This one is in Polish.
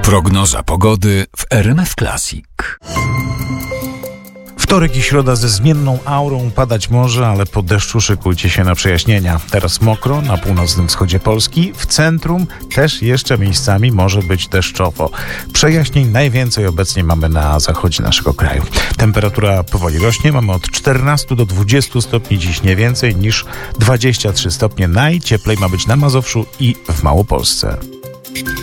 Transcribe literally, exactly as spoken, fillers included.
Prognoza pogody w R M F Classic. Wtorek i środa ze zmienną aurą, padać może, ale po deszczu szykujcie się na przejaśnienia. Teraz mokro na północnym wschodzie Polski, w centrum też jeszcze miejscami może być deszczowo. Przejaśnień najwięcej obecnie mamy na zachodzie naszego kraju. Temperatura powoli rośnie, mamy od czternastu do dwudziestu stopni, dziś nie więcej niż dwadzieścia trzy stopnie. Najcieplej ma być na Mazowszu i w Małopolsce.